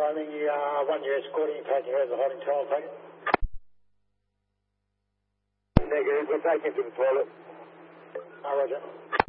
Army 1 year escorting passenger as a holding 12 target. Negative, we're back into the toilet. Roger.